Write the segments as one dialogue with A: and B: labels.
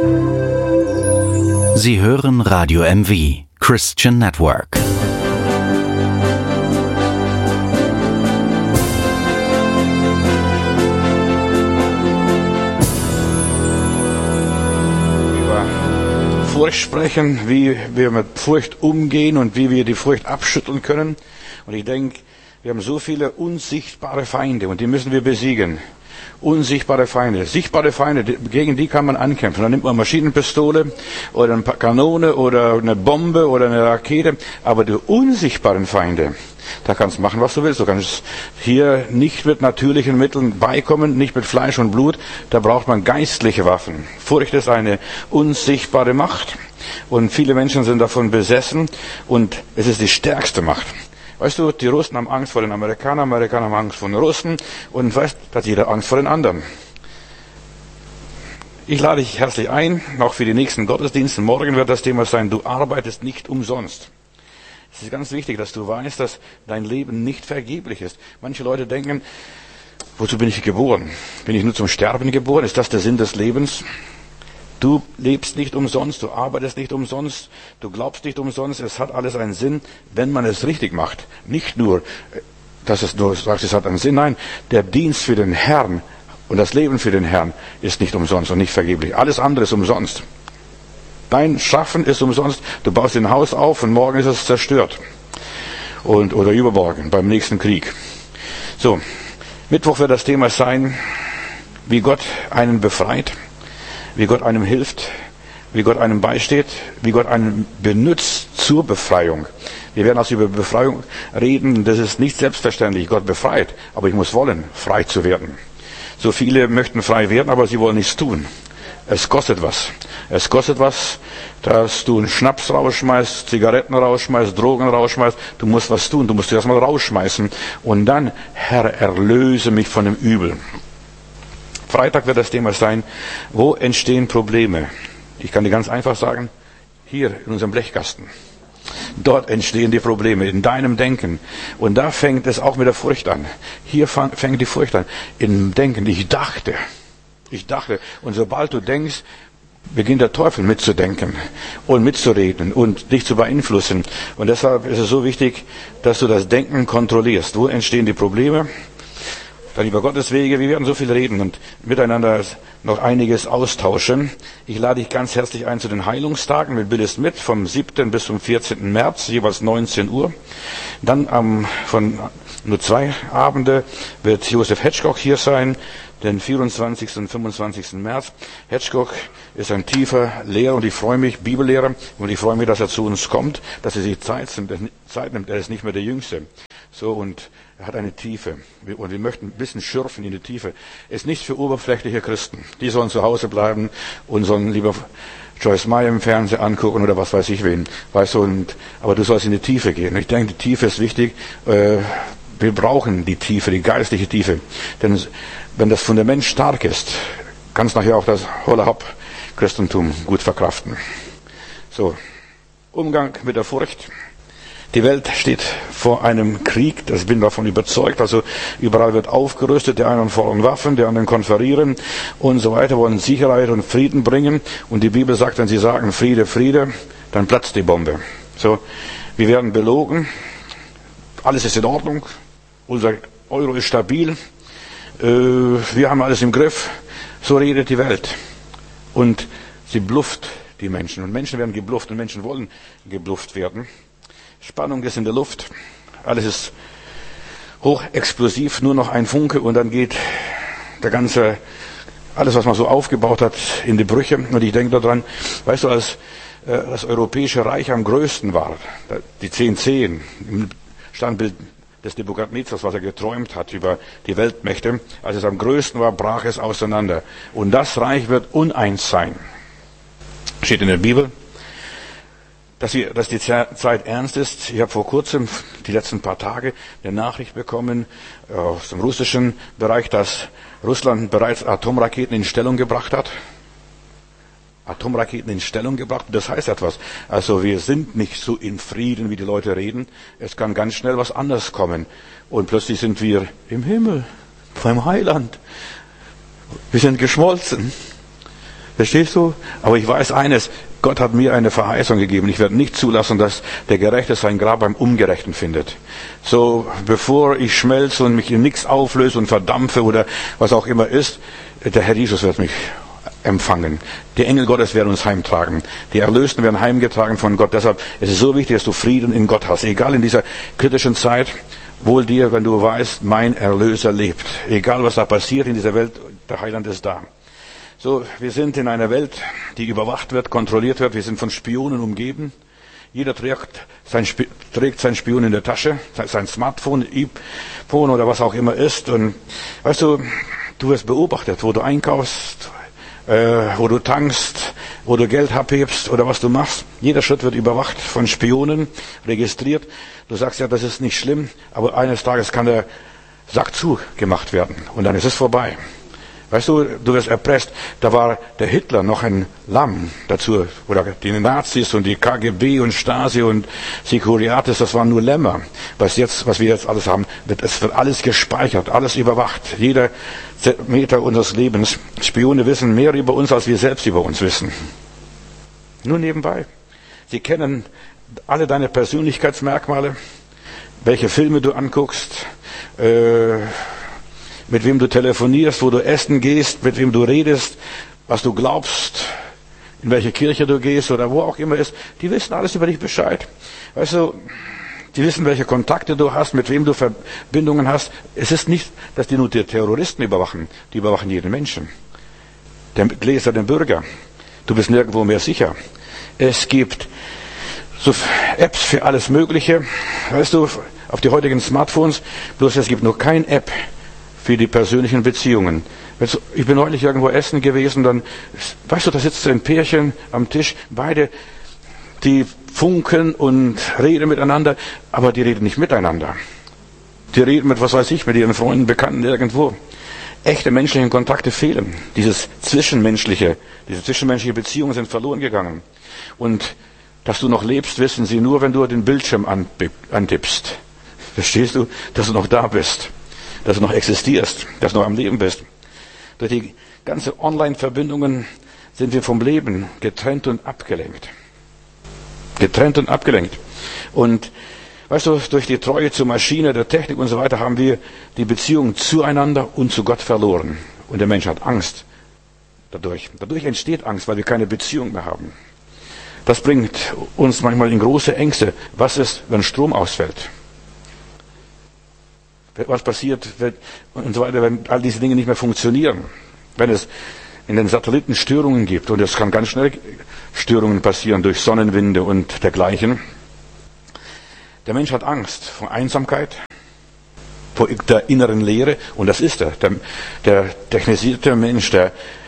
A: Sie hören Radio MV, Christian Network.
B: Furcht sprechen, wie wir mit Furcht umgehen und wie wir die Furcht abschütteln können. Und ich denke, wir haben so viele unsichtbare Feinde und die müssen wir besiegen. Unsichtbare Feinde. Sichtbare Feinde, gegen die kann man ankämpfen. Dann nimmt man eine Maschinenpistole oder eine Kanone oder eine Bombe oder eine Rakete. Aber die unsichtbaren Feinde, da kannst du machen, was du willst. Du kannst hier nicht mit natürlichen Mitteln beikommen, nicht mit Fleisch und Blut. Da braucht man geistliche Waffen. Furcht ist eine unsichtbare Macht. Und viele Menschen sind davon besessen. Und es ist die stärkste Macht. Weißt du, die Russen haben Angst vor den Amerikanern, Amerikaner haben Angst vor den Russen und weißt, da hat jeder Angst vor den anderen. Ich lade dich herzlich ein, auch für die nächsten Gottesdienste. Morgen wird das Thema sein, du arbeitest nicht umsonst. Es ist ganz wichtig, dass du weißt, dass dein Leben nicht vergeblich ist. Manche Leute denken, wozu bin ich geboren? Bin ich nur zum Sterben geboren? Ist das der Sinn des Lebens? Du lebst nicht umsonst, du arbeitest nicht umsonst, du glaubst nicht umsonst, es hat alles einen Sinn, wenn man es richtig macht. Nicht nur, dass es nur sagt, es hat einen Sinn, nein, der Dienst für den Herrn und das Leben für den Herrn ist nicht umsonst und nicht vergeblich. Alles andere ist umsonst. Dein Schaffen ist umsonst, du baust ein Haus auf und morgen ist es zerstört. Oder übermorgen, beim nächsten Krieg. So, Mittwoch wird das Thema sein, wie Gott einen befreit. Wie Gott einem hilft, wie Gott einem beisteht, wie Gott einen benutzt zur Befreiung. Wir werden also über Befreiung reden, das ist nicht selbstverständlich. Gott befreit, aber ich muss wollen, frei zu werden. So viele möchten frei werden, aber sie wollen nichts tun. Es kostet was. Es kostet was, dass du einen Schnaps rausschmeißt, Zigaretten rausschmeißt, Drogen rausschmeißt. Du musst was tun, du musst dich erstmal rausschmeißen. Und dann, Herr, erlöse mich von dem Übel. Freitag wird das Thema sein, wo entstehen Probleme? Ich kann dir ganz einfach sagen, hier in unserem Blechkasten. Dort entstehen die Probleme, in deinem Denken. Und da fängt es auch mit der Furcht an. Hier fängt die Furcht an. Im Denken, ich dachte. Und sobald du denkst, beginnt der Teufel mitzudenken und mitzureden und dich zu beeinflussen. Und deshalb ist es so wichtig, dass du das Denken kontrollierst. Wo entstehen die Probleme? Dann über Gottes Wege, wir werden so viel reden und miteinander noch einiges austauschen. Ich lade dich ganz herzlich ein zu den Heilungstagen mit Billis mit, vom 7. bis zum 14. März, jeweils 19 Uhr. Dann von nur 2 Abende wird Joseph Hedgecock hier sein, den 24. und 25. März. Hedgecock ist ein tiefer Lehrer und ich freue mich, Bibellehrer, und ich freue mich, dass er zu uns kommt, dass er sich Zeit nimmt. Er ist nicht mehr der Jüngste. So, und er hat eine Tiefe. Und wir möchten ein bisschen schürfen in die Tiefe. Es ist nicht für oberflächliche Christen. Die sollen zu Hause bleiben und sollen lieber Joyce Meyer im Fernsehen angucken oder was weiß ich wen. Weißt du, aber du sollst in die Tiefe gehen. Ich denke, die Tiefe ist wichtig. Wir brauchen die Tiefe, die geistliche Tiefe. Denn wenn das Fundament stark ist, kannst du nachher auch das Holla-Hopp-Christentum gut verkraften. So, Umgang mit der Furcht. Die Welt steht vor einem Krieg, ich bin davon überzeugt. Also überall wird aufgerüstet, die einen fordern Waffen, die anderen konferieren und so weiter, wollen Sicherheit und Frieden bringen. Und die Bibel sagt, wenn sie sagen Friede, Friede, dann platzt die Bombe. So, wir werden belogen, alles ist in Ordnung, unser Euro ist stabil, wir haben alles im Griff. So redet die Welt. Und sie blufft die Menschen. Und Menschen werden geblufft und Menschen wollen geblufft werden. Spannung ist in der Luft, alles ist hochexplosiv, nur noch ein Funke und dann geht alles was man so aufgebaut hat, in die Brüche. Und ich denke daran, weißt du, als das Europäische Reich am größten war, die 10 Zehen, im Standbild des Nebukadnezars, was er geträumt hat über die Weltmächte, als es am größten war, brach es auseinander. Und das Reich wird uneins sein. Steht in der Bibel. Dass die Zeit ernst ist. Ich habe vor kurzem, die letzten paar Tage, eine Nachricht bekommen aus dem russischen Bereich, dass Russland bereits Atomraketen in Stellung gebracht hat. Atomraketen in Stellung gebracht. Das heißt etwas. Also wir sind nicht so in Frieden, wie die Leute reden. Es kann ganz schnell was anderes kommen. Und plötzlich sind wir im Himmel, beim Heiland. Wir sind geschmolzen. Verstehst du? Aber ich weiß eines, Gott hat mir eine Verheißung gegeben. Ich werde nicht zulassen, dass der Gerechte sein Grab beim Ungerechten findet. So, bevor ich schmelze und mich in nichts auflöse und verdampfe oder was auch immer ist, der Herr Jesus wird mich empfangen. Die Engel Gottes werden uns heimtragen. Die Erlösten werden heimgetragen von Gott. Deshalb ist es so wichtig, dass du Frieden in Gott hast. Egal in dieser kritischen Zeit, wohl dir, wenn du weißt, mein Erlöser lebt. Egal was da passiert in dieser Welt, der Heiland ist da. So, wir sind in einer Welt, die überwacht wird, kontrolliert wird. Wir sind von Spionen umgeben. Jeder trägt sein Spion in der Tasche, sein Smartphone, iPhone oder was auch immer ist. Und weißt du, du wirst beobachtet, wo du einkaufst, wo du tankst, wo du Geld abhebst oder was du machst. Jeder Schritt wird überwacht von Spionen, registriert. Du sagst ja, das ist nicht schlimm, aber eines Tages kann der Sack zugemacht werden und dann ist es vorbei. Weißt du, du wirst erpresst. Da war der Hitler noch ein Lamm dazu, oder die Nazis und die KGB und Stasi und Securiates, das waren nur Lämmer. Was wir jetzt alles haben, es wird alles gespeichert, alles überwacht. Jeder Meter unseres Lebens. Spione wissen mehr über uns, als wir selbst über uns wissen. Nur nebenbei. Sie kennen alle deine Persönlichkeitsmerkmale, welche Filme du anguckst, mit wem du telefonierst, wo du essen gehst, mit wem du redest, was du glaubst, in welche Kirche du gehst oder wo auch immer ist. Die wissen alles über dich Bescheid. Weißt du, die wissen, welche Kontakte du hast, mit wem du Verbindungen hast. Es ist nicht, dass die nur die Terroristen überwachen. Die überwachen jeden Menschen. Den Gläser, den Bürger. Du bist nirgendwo mehr sicher. Es gibt so Apps für alles Mögliche. Weißt du, auf die heutigen Smartphones. Bloß es gibt nur keine App für die persönlichen Beziehungen. Ich bin neulich irgendwo essen gewesen, dann, weißt du, da sitzt ein Pärchen am Tisch, beide, die funken und reden miteinander, aber die reden nicht miteinander. Die reden mit, was weiß ich, mit ihren Freunden, Bekannten irgendwo. Echte menschliche Kontakte fehlen. Diese zwischenmenschliche Beziehungen sind verloren gegangen. Und dass du noch lebst, wissen sie nur, wenn du den Bildschirm antippst. Verstehst du, dass du noch da bist? Dass du noch existierst, dass du noch am Leben bist. Durch die ganzen Online-Verbindungen sind wir vom Leben getrennt und abgelenkt. Getrennt und abgelenkt. Und weißt du, durch die Treue zur Maschine, der Technik und so weiter haben wir die Beziehung zueinander und zu Gott verloren. Und der Mensch hat Angst dadurch. Dadurch entsteht Angst, weil wir keine Beziehung mehr haben. Das bringt uns manchmal in große Ängste. Was ist, wenn Strom ausfällt? Was passiert und so weiter, wenn all diese Dinge nicht mehr funktionieren? Wenn es in den Satelliten Störungen gibt, und es kann ganz schnell Störungen passieren durch Sonnenwinde und dergleichen. Der Mensch hat Angst vor Einsamkeit, vor der inneren Leere, und das ist er. Der technisierte Mensch, der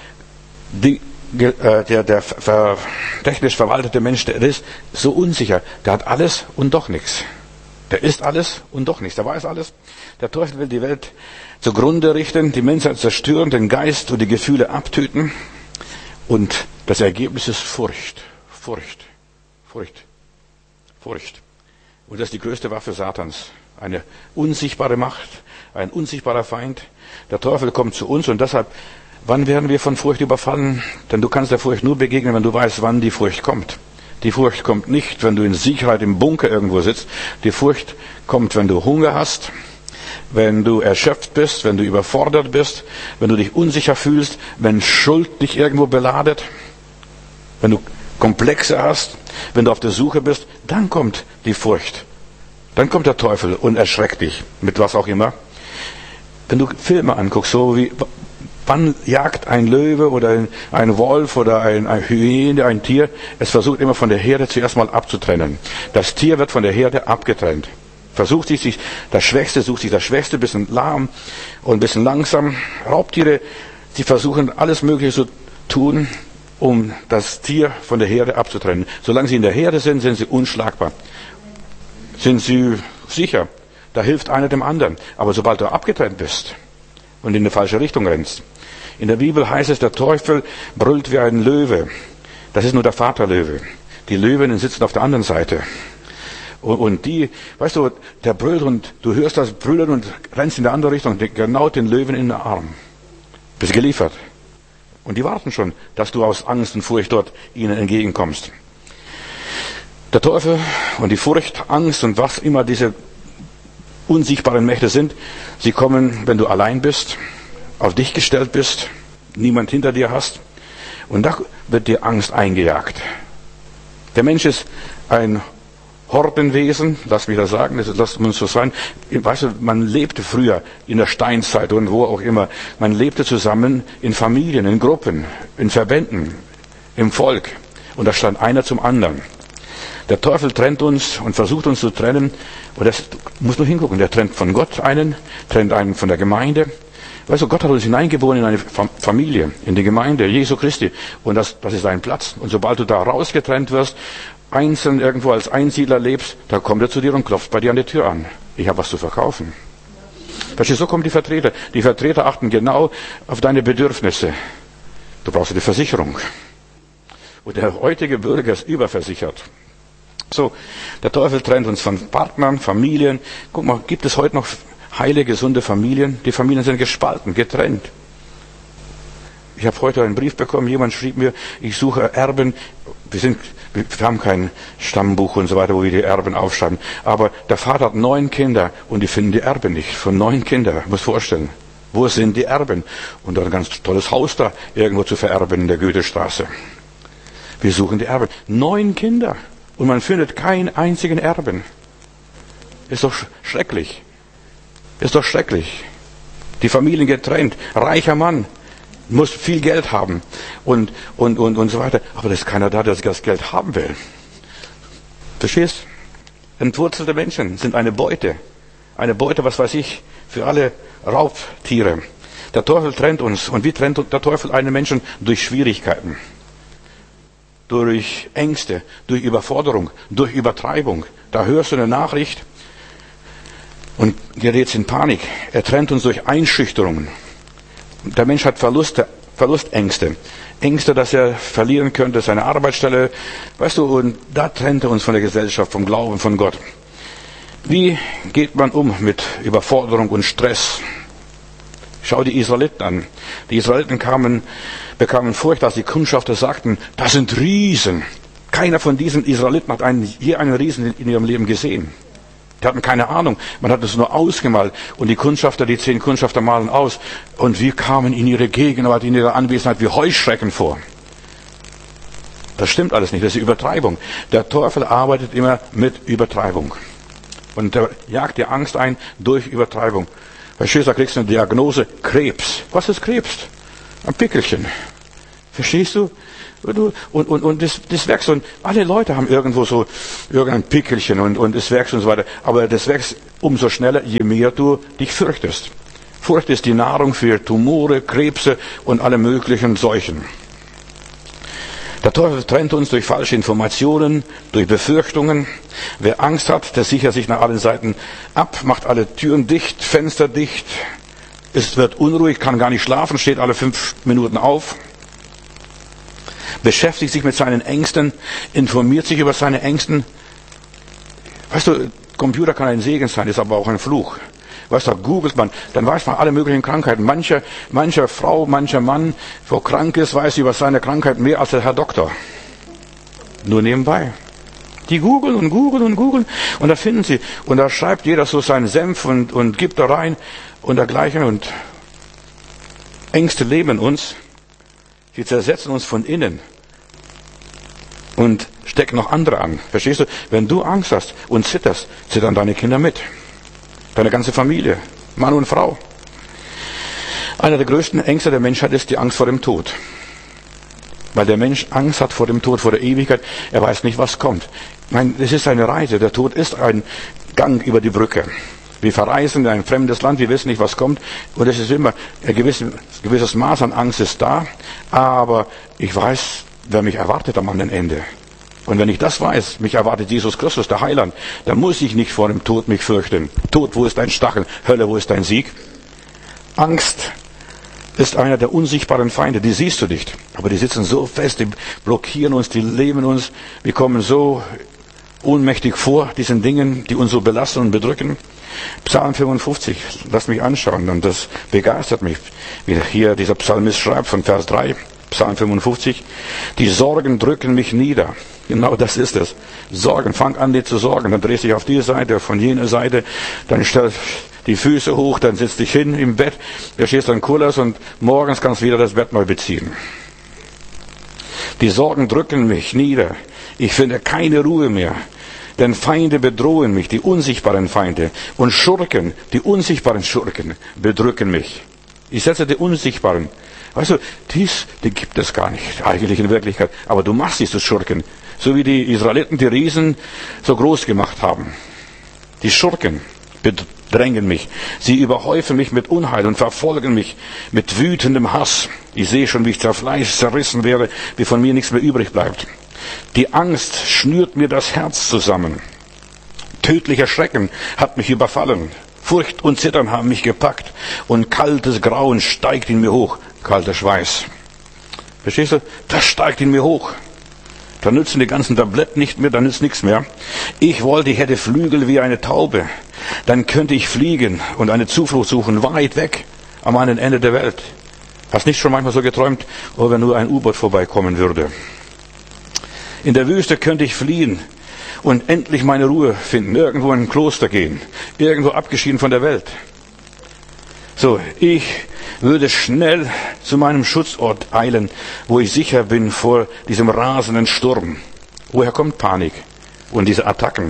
B: technisch verwaltete Mensch, der ist so unsicher. Der hat alles und doch nichts. Der ist alles und doch nichts. Der weiß alles. Der Teufel will die Welt zugrunde richten, die Menschheit zerstören, den Geist und die Gefühle abtöten. Und das Ergebnis ist Furcht. Furcht. Furcht. Furcht. Und das ist die größte Waffe Satans. Eine unsichtbare Macht, ein unsichtbarer Feind. Der Teufel kommt zu uns und deshalb, wann werden wir von Furcht überfallen? Denn du kannst der Furcht nur begegnen, wenn du weißt, wann die Furcht kommt. Die Furcht kommt nicht, wenn du in Sicherheit im Bunker irgendwo sitzt. Die Furcht kommt, wenn du Hunger hast, wenn du erschöpft bist, wenn du überfordert bist, wenn du dich unsicher fühlst, wenn Schuld dich irgendwo beladet, wenn du Komplexe hast, wenn du auf der Suche bist, dann kommt die Furcht. Dann kommt der Teufel und erschreckt dich mit was auch immer. Wenn du Filme anguckst, so wie wann jagt ein Löwe oder ein Wolf oder ein Hyäne, ein Tier, es versucht immer von der Herde zuerst mal abzutrennen. Das Tier wird von der Herde abgetrennt. Sucht sich das Schwächste, ein bisschen lahm und ein bisschen langsam. Raubtiere, sie versuchen alles Mögliche zu tun, um das Tier von der Herde abzutrennen. Solange sie in der Herde sind, sind sie unschlagbar. Sind sie sicher. Da hilft einer dem anderen. Aber sobald du abgetrennt bist und in die falsche Richtung rennst. In der Bibel heißt es, der Teufel brüllt wie ein Löwe. Das ist nur der Vaterlöwe. Die Löwinnen sitzen auf der anderen Seite. Und die, weißt du, der brüllt und du hörst das Brüllen und rennst in der andere Richtung, genau den Löwen in den Arm. Bist geliefert. Und die warten schon, dass du aus Angst und Furcht dort ihnen entgegenkommst. Der Teufel und die Furcht, Angst und was immer diese unsichtbaren Mächte sind, sie kommen, wenn du allein bist, auf dich gestellt bist, niemand hinter dir hast. Und da wird dir Angst eingejagt. Der Mensch ist ein Hordenwesen, lass mich das sagen, das muss so sein. Weißt du, man lebte früher in der Steinzeit und wo auch immer. Man lebte zusammen in Familien, in Gruppen, in Verbänden, im Volk. Und da stand einer zum anderen. Der Teufel trennt uns und versucht uns zu trennen. Und das muss nur hingucken. Der trennt von Gott einen, trennt einen von der Gemeinde. Weißt du, Gott hat uns hineingeboren in eine Familie, in die Gemeinde Jesu Christi. Und das ist dein Platz. Und sobald du da rausgetrennt wirst, einzeln irgendwo als Einsiedler lebst, da kommt er zu dir und klopft bei dir an die Tür an. Ich habe was zu verkaufen. Verstehst du, so kommen die Vertreter. Die Vertreter achten genau auf deine Bedürfnisse. Du brauchst eine Versicherung. Und der heutige Bürger ist überversichert. So, der Teufel trennt uns von Partnern, Familien. Guck mal, gibt es heute noch heile, gesunde Familien? Die Familien sind gespalten, getrennt. Ich habe heute einen Brief bekommen, jemand schrieb mir, ich suche Erben. Wir haben kein Stammbuch und so weiter, wo wir die Erben aufschreiben. Aber der Vater hat 9 Kinder und die finden die Erben nicht. Von 9 Kindern, muss vorstellen. Wo sind die Erben? Und ein ganz tolles Haus da irgendwo zu vererben in der Goethestraße. Wir suchen die Erben. 9 Kinder. Und man findet keinen einzigen Erben. Ist doch schrecklich. Ist doch schrecklich. Die Familien getrennt. Reicher Mann. Muss viel Geld haben und so weiter. Aber da ist keiner da, der das Geld haben will. Verstehst? Entwurzelte Menschen sind eine Beute. Eine Beute, was weiß ich, für alle Raubtiere. Der Teufel trennt uns. Und wie trennt der Teufel einen Menschen? Durch Schwierigkeiten. Durch Ängste, durch Überforderung, durch Übertreibung. Da hörst du eine Nachricht und gerätst in Panik. Er trennt uns durch Einschüchterungen. Der Mensch hat Verlustängste. Ängste, dass er verlieren könnte, seine Arbeitsstelle. Weißt du, und da trennt er uns von der Gesellschaft, vom Glauben, von Gott. Wie geht man um mit Überforderung und Stress? Schau die Israeliten an. Die Israeliten bekamen Furcht, als die Kundschafter sagten, das sind Riesen. Keiner von diesen Israeliten hat je einen Riesen in ihrem Leben gesehen. Die hatten keine Ahnung. Man hat es nur ausgemalt. Und die Kundschafter, die 10 Kundschafter malen aus. Und wir kamen in ihre Gegenwart, in ihre Anwesenheit wie Heuschrecken vor. Das stimmt alles nicht. Das ist Übertreibung. Der Teufel arbeitet immer mit Übertreibung. Und er jagt dir Angst ein durch Übertreibung. Verstehst du, da kriegst du eine Diagnose, Krebs. Was ist Krebs? Ein Pickelchen. Verstehst du? Und das wächst. Und alle Leute haben irgendwo so irgendein Pickelchen und es wächst und so weiter. Aber das wächst umso schneller, je mehr du dich fürchtest. Furcht ist die Nahrung für Tumore, Krebse und alle möglichen Seuchen. Der Teufel trennt uns durch falsche Informationen, durch Befürchtungen. Wer Angst hat, der sichert sich nach allen Seiten ab, macht alle Türen dicht, Fenster dicht. Es wird unruhig, kann gar nicht schlafen, steht alle 5 Minuten auf. Beschäftigt sich mit seinen Ängsten, informiert sich über seine Ängsten. Weißt du, Computer kann ein Segen sein, ist aber auch ein Fluch. Weißt du, da googelt man, dann weiß man alle möglichen Krankheiten. Mancher Frau, mancher Mann, wo krank ist, weiß über seine Krankheit mehr als der Herr Doktor. Nur nebenbei. Die googeln und da finden sie. Und da schreibt jeder so seinen Senf und gibt da rein und dergleichen. Und Ängste lähmen uns. Sie zersetzen uns von innen und stecken noch andere an. Verstehst du? Wenn du Angst hast und zitterst, zittern deine Kinder mit. Deine ganze Familie, Mann und Frau. Einer der größten Ängste der Menschheit ist die Angst vor dem Tod. Weil der Mensch Angst hat vor dem Tod, vor der Ewigkeit. Er weiß nicht, was kommt. Nein, es ist eine Reise. Der Tod ist ein Gang über die Brücke. Wir verreisen in ein fremdes Land, wir wissen nicht, was kommt. Und es ist immer ein gewisses Maß an Angst ist da. Aber ich weiß, wer mich erwartet am anderen Ende. Und wenn ich das weiß, mich erwartet Jesus Christus, der Heiland, dann muss ich nicht vor dem Tod mich fürchten. Tod, wo ist dein Stachel? Hölle, wo ist dein Sieg? Angst ist einer der unsichtbaren Feinde, die siehst du nicht. Aber die sitzen so fest, die blockieren uns, die lähmen uns. Wir kommen so ohnmächtig vor diesen Dingen, die uns so belasten und bedrücken. Psalm 55, lass mich anschauen, und das begeistert mich, wie hier dieser Psalmist schreibt von Vers 3. Psalm 55. Die Sorgen drücken mich nieder. Genau das ist es. Sorgen, fang an, dir zu sorgen. Dann drehst du dich auf die Seite, von jener Seite, dann stellst die Füße hoch, dann setzt dich hin im Bett, da stehst dann Kullers und morgens kannst du wieder das Bett neu beziehen. Die Sorgen drücken mich nieder. Ich finde keine Ruhe mehr. Denn Feinde bedrohen mich, die unsichtbaren Feinde. Und Schurken, die unsichtbaren Schurken, bedrücken mich. Ich setze die unsichtbaren. Weißt du, die gibt es gar nicht, eigentlich in Wirklichkeit. Aber du machst diese Schurken. So wie die Israeliten die Riesen so groß gemacht haben. Die Schurken bedrängen mich. Sie überhäufen mich mit Unheil und verfolgen mich mit wütendem Hass. Ich sehe schon, wie ich zerrissen werde, wie von mir nichts mehr übrig bleibt. Die Angst schnürt mir das Herz zusammen. Tödlicher Schrecken hat mich überfallen. Furcht und Zittern haben mich gepackt. Und kaltes Grauen steigt in mir hoch. Kalter Schweiß. Verstehst du? Das steigt in mir hoch. Da nützen die ganzen Tabletten nicht mehr, da nützt nichts mehr. Ich wollte, ich hätte Flügel wie eine Taube. Dann könnte ich fliegen und eine Zuflucht suchen, weit weg, am anderen Ende der Welt. Hast nicht schon manchmal so geträumt, oh, wenn nur ein U-Boot vorbeikommen würde? In der Wüste könnte ich fliehen und endlich meine Ruhe finden, irgendwo in ein Kloster gehen, irgendwo abgeschieden von der Welt. So, ich würde schnell zu meinem Schutzort eilen, wo ich sicher bin vor diesem rasenden Sturm. Woher kommt Panik und diese Attacken?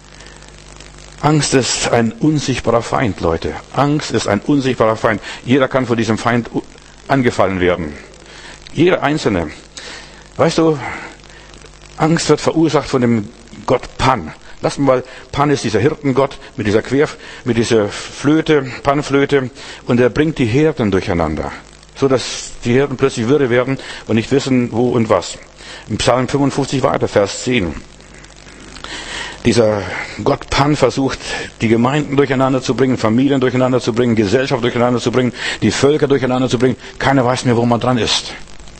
B: Angst ist ein unsichtbarer Feind, Leute. Angst ist ein unsichtbarer Feind. Jeder kann von diesem Feind angefallen werden. Jeder Einzelne. Weißt du, Angst wird verursacht von dem Gott Pan. Lass mal, Pan ist dieser Hirtengott mit dieser Flöte, Panflöte, und er bringt die Herden durcheinander, so dass die Herden plötzlich wirre werden und nicht wissen, wo und was. Im Psalm 55 weiter, Vers 10. Dieser Gott Pan versucht, die Gemeinden durcheinander zu bringen, Familien durcheinander zu bringen, Gesellschaft durcheinander zu bringen, die Völker durcheinander zu bringen. Keiner weiß mehr, wo man dran ist.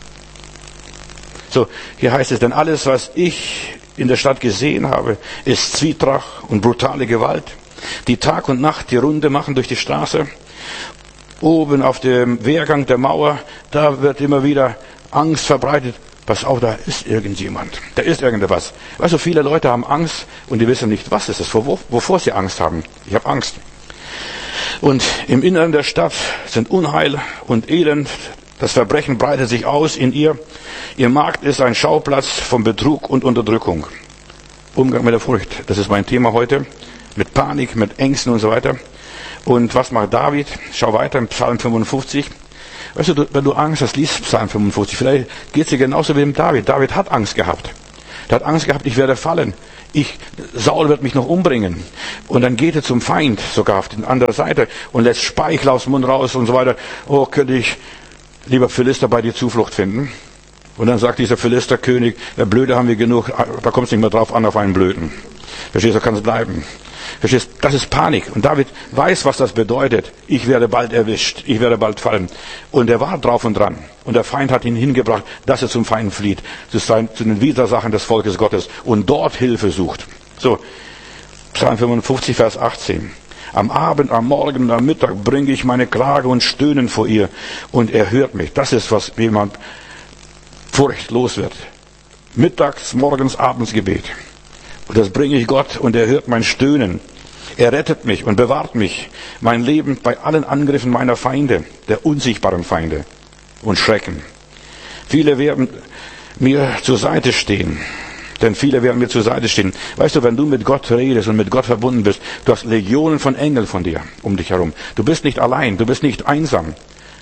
B: So, hier heißt es, denn alles, was ich in der Stadt gesehen habe, ist Zwietracht und brutale Gewalt, die Tag und Nacht die Runde machen durch die Straße. Oben auf dem Wehrgang der Mauer, da wird immer wieder Angst verbreitet. Pass auf, da ist irgendjemand, da ist irgendetwas. Weißt du, viele Leute haben Angst und die wissen nicht, was ist es, wovor sie Angst haben. Ich habe Angst. Und im Inneren der Stadt sind Unheil und Elend. Das Verbrechen breitet sich aus in ihr. Ihr Markt ist ein Schauplatz von Betrug und Unterdrückung. Umgang mit der Furcht, das ist mein Thema heute. Mit Panik, mit Ängsten und so weiter. Und was macht David? Schau weiter im Psalm 55. Weißt du, wenn du Angst hast, liest Psalm 55. Vielleicht geht es dir genauso wie dem David. David hat Angst gehabt. Er hat Angst gehabt, ich werde fallen. Saul wird mich noch umbringen. Und dann geht er zum Feind, sogar auf die andere Seite, und lässt Speichel aus dem Mund raus und so weiter. Oh, könnte ich, lieber Philister, bei dir Zuflucht finden? Und dann sagt dieser Philisterkönig, der Blöde haben wir genug, da kommt es nicht mehr drauf an, auf einen Blöden. Verstehst du, kann es bleiben. Verstehst du, das ist Panik. Und David weiß, was das bedeutet. Ich werde bald erwischt, ich werde bald fallen. Und er war drauf und dran. Und der Feind hat ihn hingebracht, dass er zum Feind flieht, zu den Widersachen des Volkes Gottes und dort Hilfe sucht. So, Psalm 55, Vers 18. Am Abend, am Morgen und am Mittag bringe ich meine Klage und Stöhnen vor ihr. Und er hört mich. Das ist, was jemand furchtlos wird. Mittags, morgens, abends Gebet. Und das bringe ich Gott und er hört mein Stöhnen. Er rettet mich und bewahrt mich, mein Leben bei allen Angriffen meiner Feinde, der unsichtbaren Feinde und Schrecken. Viele werden mir zur Seite stehen. Denn viele werden mir zur Seite stehen. Weißt du, wenn du mit Gott redest und mit Gott verbunden bist, du hast Legionen von Engeln von dir um dich herum. Du bist nicht allein, du bist nicht einsam.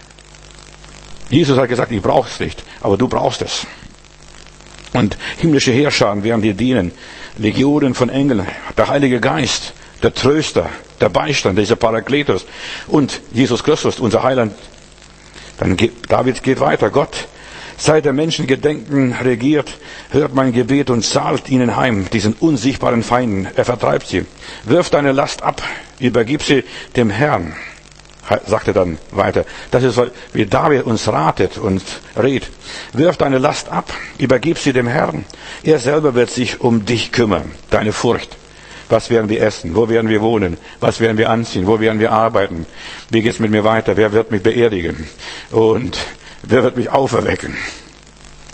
B: Jesus hat gesagt, ich brauche es nicht, aber du brauchst es. Und himmlische Heerscharen werden dir dienen. Legionen von Engeln, der Heilige Geist, der Tröster, der Beistand, dieser Parakletos und Jesus Christus, unser Heiland. Dann David geht weiter. Gott, seit der Menschen Gedenken regiert, hört mein Gebet und zahlt ihnen heim, diesen unsichtbaren Feinden. Er vertreibt sie. Wirf deine Last ab, übergib sie dem Herrn, sagt er dann weiter. Das ist, wie David uns ratet und rät. Wirf deine Last ab, übergib sie dem Herrn. Er selber wird sich um dich kümmern, deine Furcht. Was werden wir essen? Wo werden wir wohnen? Was werden wir anziehen? Wo werden wir arbeiten? Wie geht's mit mir weiter? Wer wird mich beerdigen? Und wer wird mich auferwecken?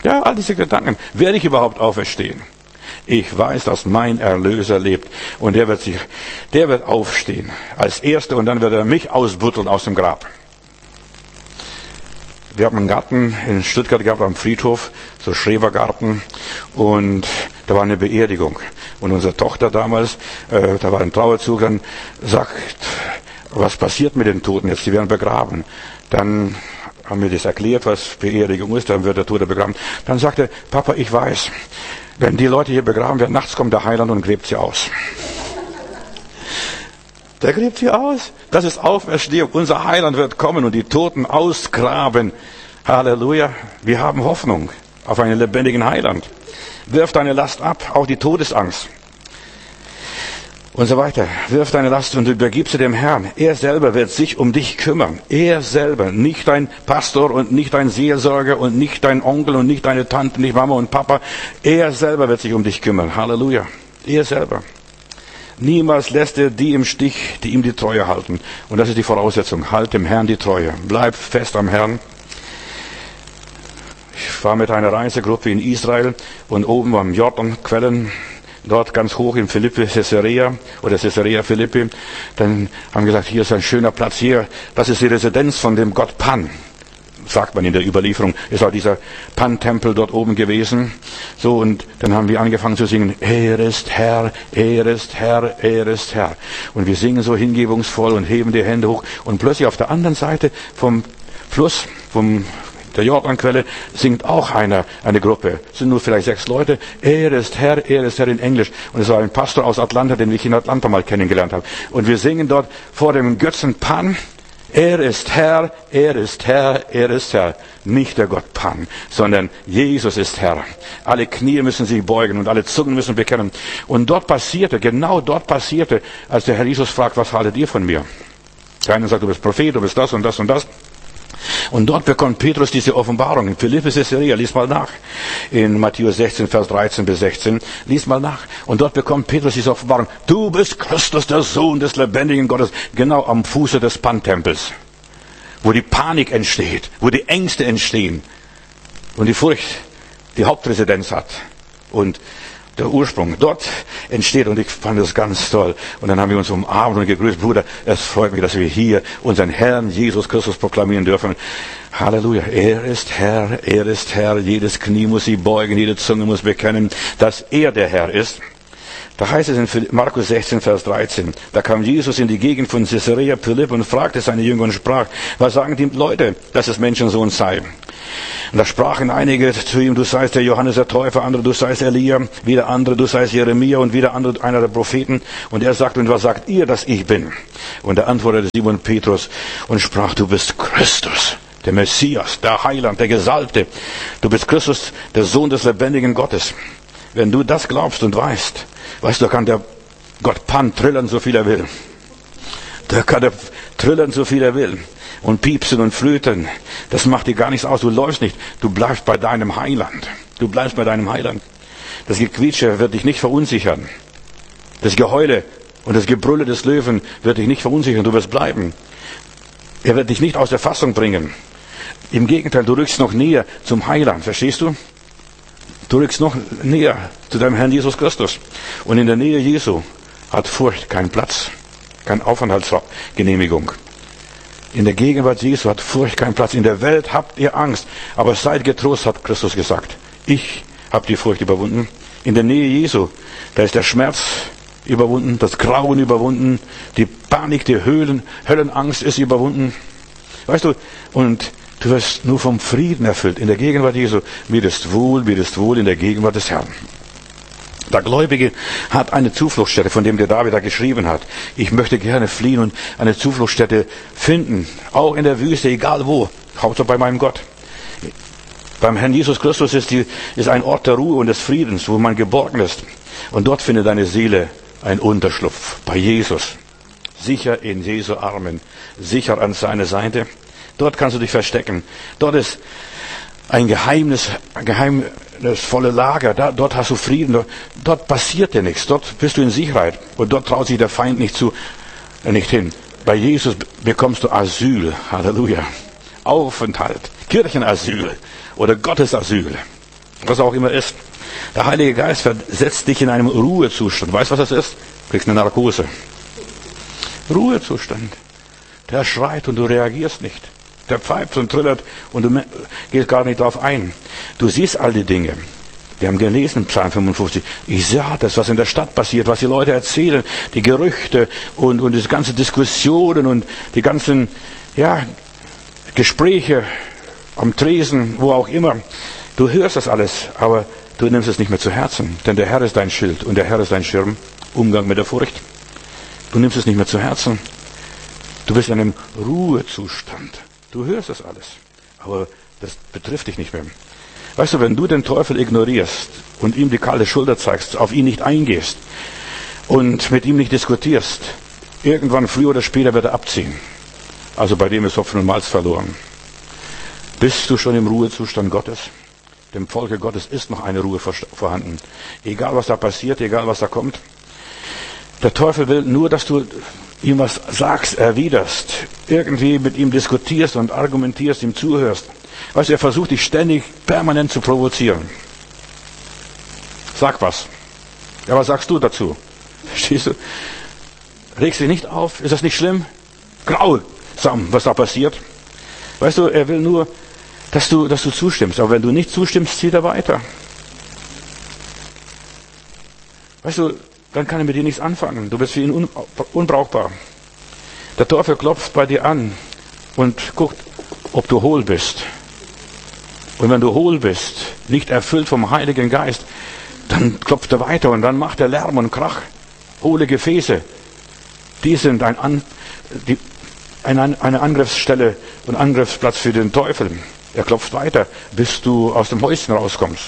B: Ja, all diese Gedanken. Werde ich überhaupt auferstehen? Ich weiß, dass mein Erlöser lebt und der wird aufstehen als Erster und dann wird er mich ausbuddeln aus dem Grab. Wir haben einen Garten in Stuttgart gehabt am Friedhof, so Schrebergarten, und da war eine Beerdigung. Und unsere Tochter damals, da war ein Trauerzug, dann sagt, was passiert mit den Toten jetzt? Die werden begraben. Dann haben wir das erklärt, was Beerdigung ist, dann wird der Tote begraben. Dann sagte Papa, ich weiß, wenn die Leute hier begraben werden, nachts kommt der Heiland und gräbt sie aus. Der gräbt sie aus. Das ist Auferstehung. Unser Heiland wird kommen und die Toten ausgraben. Halleluja. Wir haben Hoffnung auf einen lebendigen Heiland. Wirf deine Last ab, auch die Todesangst. Und so weiter. Wirf deine Last und übergib sie dem Herrn. Er selber wird sich um dich kümmern. Er selber. Nicht dein Pastor und nicht dein Seelsorger und nicht dein Onkel und nicht deine Tante, nicht Mama und Papa. Er selber wird sich um dich kümmern. Halleluja. Er selber. Niemals lässt er die im Stich, die ihm die Treue halten. Und das ist die Voraussetzung. Halt dem Herrn die Treue. Bleib fest am Herrn. Ich war mit einer Reisegruppe in Israel und oben am Jordanquellen, dort ganz hoch in Philippi, Caesarea Philippi. Dann haben wir gesagt, hier ist ein schöner Platz hier. Das ist die Residenz von dem Gott Pan. Sagt man in der Überlieferung, ist auch dieser Pan-Tempel dort oben gewesen. So, und dann haben wir angefangen zu singen, er ist Herr, er ist Herr, er ist Herr. Und wir singen so hingebungsvoll und heben die Hände hoch. Und plötzlich auf der anderen Seite vom Fluss, der Jordanquelle, singt auch eine Gruppe. Es sind nur vielleicht 6 Leute. Er ist Herr in Englisch. Und es war ein Pastor aus Atlanta, den ich in Atlanta mal kennengelernt habe. Und wir singen dort vor dem Götzen Pan, er ist Herr, er ist Herr, er ist Herr. Nicht der Gott Pan, sondern Jesus ist Herr. Alle Knie müssen sich beugen und alle Zungen müssen bekennen. Und genau dort passierte, als der Herr Jesus fragt, was haltet ihr von mir? Der eine sagt, du bist Prophet, du bist das und das und das. Und dort bekommt Petrus diese Offenbarung. In Philippi, Caesarea, lies mal nach. In Matthäus 16, Vers 13 bis 16, lies mal nach. Und dort bekommt Petrus diese Offenbarung. Du bist Christus, der Sohn des lebendigen Gottes. Genau am Fuße des Pan-Tempels. Wo die Panik entsteht, wo die Ängste entstehen. Und die Furcht die Hauptresidenz hat. Und der Ursprung dort entsteht, und ich fand das ganz toll. Und dann haben wir uns umarmt und gegrüßt. Bruder, es freut mich, dass wir hier unseren Herrn Jesus Christus proklamieren dürfen. Halleluja. Er ist Herr, er ist Herr. Jedes Knie muss sich beugen, jede Zunge muss bekennen, dass er der Herr ist. Da heißt es in Markus 16, Vers 13, da kam Jesus in die Gegend von Caesarea Philippi und fragte seine Jünger und sprach, was sagen die Leute, dass es Menschensohn sei? Und da sprachen einige zu ihm, du seist der Johannes der Täufer, andere, du seist Elia, wieder andere, du seist Jeremia und wieder andere, einer der Propheten. Und er sagte, und was sagt ihr, dass ich bin? Und er antwortete Simon Petrus und sprach, du bist Christus, der Messias, der Heiland, der Gesalbte. Du bist Christus, der Sohn des lebendigen Gottes. Wenn du das glaubst und weißt, da kann der Gott Pan trillern, so viel er will. Da kann er trillern, so viel er will. Und piepsen und flöten. Das macht dir gar nichts aus. Du läufst nicht. Du bleibst bei deinem Heiland. Du bleibst bei deinem Heiland. Das Gequietsche wird dich nicht verunsichern. Das Geheule und das Gebrülle des Löwen wird dich nicht verunsichern. Du wirst bleiben. Er wird dich nicht aus der Fassung bringen. Im Gegenteil, du rückst noch näher zum Heiland. Verstehst du? Du rückst noch näher zu deinem Herrn Jesus Christus. Und in der Nähe Jesu hat Furcht keinen Platz, keine Aufenthaltsgenehmigung. In der Gegenwart Jesu hat Furcht keinen Platz. In der Welt habt ihr Angst, aber seid getrost, hat Christus gesagt. Ich habe die Furcht überwunden. In der Nähe Jesu, da ist der Schmerz überwunden, das Grauen überwunden, die Panik, die Höllenangst ist überwunden. Weißt du, und du wirst nur vom Frieden erfüllt. In der Gegenwart Jesu, mir ist wohl in der Gegenwart des Herrn. Der Gläubige hat eine Zufluchtsstätte, von dem der David da geschrieben hat. Ich möchte gerne fliehen und eine Zufluchtsstätte finden. Auch in der Wüste, egal wo. Hauptsache bei meinem Gott. Beim Herrn Jesus Christus ist ein Ort der Ruhe und des Friedens, wo man geborgen ist. Und dort findet deine Seele einen Unterschlupf. Bei Jesus. Sicher in Jesu Armen. Sicher an seiner Seite. Dort kannst du dich verstecken. Dort ist ein geheimnisvolle Lager. Dort hast du Frieden. Dort passiert dir nichts. Dort bist du in Sicherheit. Und dort traut sich der Feind nicht hin. Bei Jesus bekommst du Asyl. Halleluja. Aufenthalt. Kirchenasyl. Oder Gottesasyl. was auch immer ist. Der Heilige Geist versetzt dich in einem Ruhezustand. Weißt du, was das ist? Du kriegst eine Narkose. Ruhezustand. Der schreit und du reagierst nicht. Der pfeift und trillert und du gehst gar nicht drauf ein. Du siehst all die Dinge. Wir haben gelesen, Psalm 55. Ich sah das, was in der Stadt passiert, was die Leute erzählen, die Gerüchte und die ganze Diskussionen und die ganzen, Gespräche am Tresen, wo auch immer. Du hörst das alles, aber du nimmst es nicht mehr zu Herzen, denn der Herr ist dein Schild und der Herr ist dein Schirm. Umgang mit der Furcht. Du nimmst es nicht mehr zu Herzen. Du bist in einem Ruhezustand. Du hörst das alles, aber das betrifft dich nicht mehr. Weißt du, wenn du den Teufel ignorierst und ihm die kalte Schulter zeigst, auf ihn nicht eingehst und mit ihm nicht diskutierst, irgendwann früher oder später wird er abziehen. Also bei dem ist Hopfen und Malz verloren. Bist du schon im Ruhezustand Gottes? Dem Volke Gottes ist noch eine Ruhe vorhanden. Egal was da passiert, egal was da kommt. Der Teufel will nur, dass du ihm was sagst, erwiderst, irgendwie mit ihm diskutierst und argumentierst, ihm zuhörst. Weißt du, er versucht dich ständig, permanent zu provozieren. Sag was. Ja, was sagst du dazu? Verstehst du? Regst dich nicht auf? Ist das nicht schlimm? Grausam, was da passiert. Weißt du, er will nur, dass du zustimmst. Aber wenn du nicht zustimmst, zieht er weiter. Weißt du, dann kann er mit dir nichts anfangen. Du bist für ihn unbrauchbar. Der Teufel klopft bei dir an und guckt, ob du hohl bist. Und wenn du hohl bist, nicht erfüllt vom Heiligen Geist, dann klopft er weiter und dann macht er Lärm und Krach. Hohle Gefäße, die sind eine Angriffsstelle und Angriffsplatz für den Teufel. Er klopft weiter, bis du aus dem Häuschen rauskommst.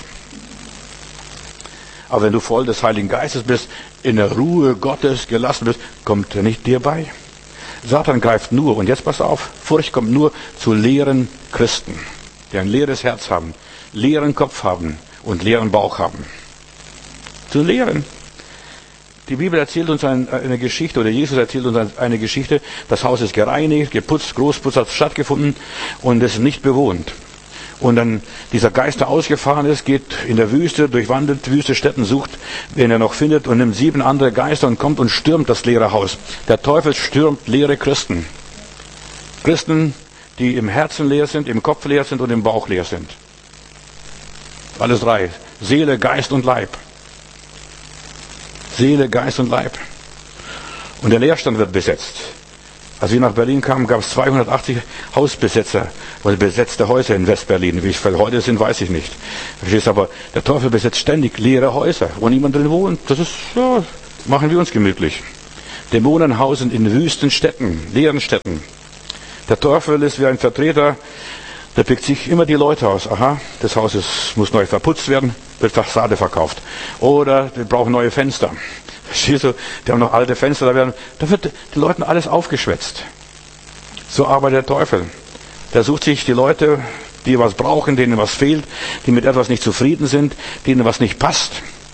B: Aber wenn du voll des Heiligen Geistes bist, in der Ruhe Gottes gelassen bist, kommt er nicht dir bei. Satan greift nur, und jetzt pass auf, Furcht kommt nur zu leeren Christen, die ein leeres Herz haben, leeren Kopf haben und leeren Bauch haben. Zu leeren. Die Bibel erzählt uns eine Geschichte, oder Jesus erzählt uns eine Geschichte. Das Haus ist gereinigt, geputzt, Großputz hat stattgefunden und es ist nicht bewohnt. Und dann dieser Geist, der ausgefahren ist, geht in der Wüste, durchwandert Wüstestätten, sucht, wen er noch findet und nimmt 7 andere Geister und kommt und stürmt das leere Haus. Der Teufel stürmt leere Christen. Christen, die im Herzen leer sind, im Kopf leer sind und im Bauch leer sind. Alles 3. Seele, Geist und Leib. Seele, Geist und Leib. Und der Leerstand wird besetzt. Als wir nach Berlin kamen, gab es 280 Hausbesetzer, oder besetzte Häuser in Westberlin. Wie viele heute sind, weiß ich nicht. Verstehst du, aber der Teufel besetzt ständig leere Häuser, wo niemand drin wohnt. Das ist, machen wir uns gemütlich. Dämonen hausen in wüsten Städten, leeren Städten. Der Teufel ist wie ein Vertreter, der pickt sich immer die Leute aus. Aha, das Haus muss neu verputzt werden, wird Fassade verkauft. Oder wir brauchen neue Fenster. Verstehst du? Die haben noch alte Fenster, da wird den Leuten alles aufgeschwätzt. So arbeitet der Teufel. Der sucht sich die Leute, die was brauchen, denen was fehlt, die mit etwas nicht zufrieden sind, denen was nicht passt.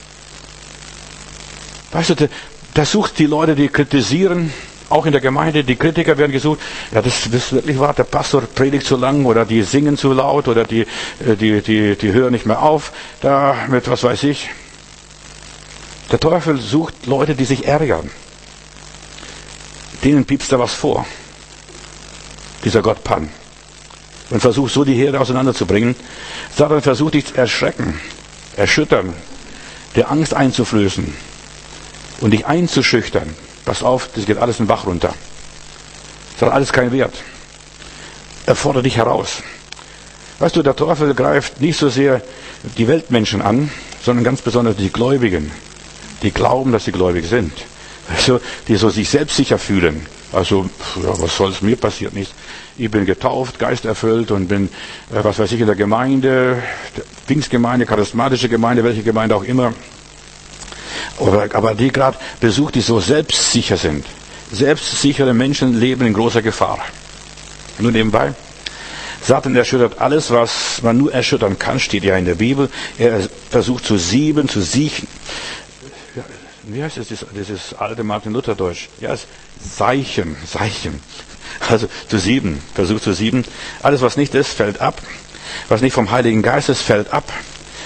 B: Weißt du, der sucht die Leute, die kritisieren, auch in der Gemeinde, die Kritiker werden gesucht. Ja, das ist wirklich wahr, der Pastor predigt zu lang oder die singen zu laut oder die hören nicht mehr auf, da mit was weiß ich. Der Teufel sucht Leute, die sich ärgern. Denen piepst er was vor. Dieser Gott Pan. Und versucht so die Herde auseinanderzubringen. Satan versucht dich zu erschrecken, erschüttern, dir Angst einzuflößen und dich einzuschüchtern. Pass auf, das geht alles in den Bach runter. Das hat alles keinen Wert. Er fordert dich heraus. Weißt du, der Teufel greift nicht so sehr die Weltmenschen an, sondern ganz besonders die Gläubigen. Die glauben, dass sie gläubig sind. Also, die so sich selbstsicher fühlen. Also, ja, was soll's, mir passiert nichts. Ich bin getauft, geisterfüllt und bin, was weiß ich, in der Gemeinde, Pfingstgemeinde, charismatische Gemeinde, welche Gemeinde auch immer. Aber die gerade besucht, die so selbstsicher sind. Selbstsichere Menschen leben in großer Gefahr. Nur nebenbei. Satan erschüttert alles, was man nur erschüttern kann, steht ja in der Bibel. Er versucht zu sieben, zu siechen. Wie heißt das, dieses alte Martin Luther Deutsch? Ja, es Seichen. Also zu sieben, versucht zu sieben. Alles, was nicht ist, fällt ab. Was nicht vom Heiligen Geist ist, fällt ab.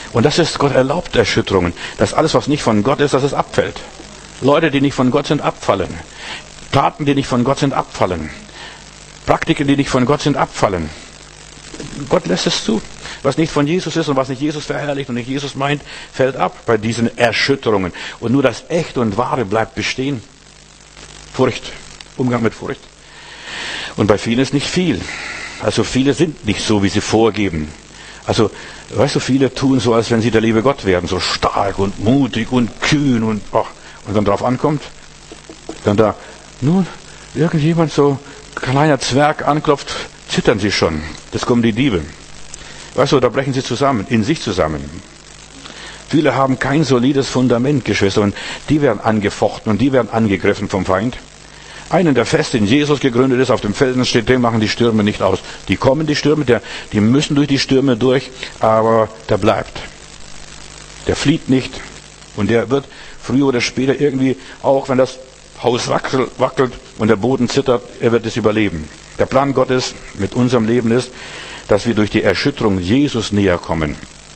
B: Und das ist, Gott erlaubt Erschütterungen, dass alles, was nicht von Gott ist, dass es abfällt. Leute, die nicht von Gott sind, abfallen. Taten, die nicht von Gott sind, abfallen. Praktiken, die nicht von Gott sind, abfallen. Gott lässt es zu. Was nicht von Jesus ist und was nicht Jesus verherrlicht und nicht Jesus meint, fällt ab bei diesen Erschütterungen. Und nur das Echte und Wahre bleibt bestehen. Furcht, Umgang mit Furcht. Und bei vielen ist nicht viel. Also viele sind nicht so, wie sie vorgeben. Also, weißt du, viele tun so, als wenn sie der liebe Gott werden. So stark und mutig und kühn und dann drauf ankommt, dann da nun irgendjemand so kleiner Zwerg anklopft, zittern sie schon. Das kommen die Diebe. Weißt du, da brechen sie zusammen, in sich zusammen. Viele haben kein solides Fundament, Geschwister, und die werden angefochten und die werden angegriffen vom Feind. Einen, der fest in Jesus gegründet ist, auf dem Felsen steht, den machen die Stürme nicht aus. Die kommen, die Stürme, die müssen durch die Stürme durch, aber der bleibt. Der flieht nicht und der wird früher oder später irgendwie, auch wenn das Haus wackelt und der Boden zittert, er wird es überleben. Der Plan Gottes mit unserem Leben ist, dass wir durch die Erschütterung Jesus näher kommen.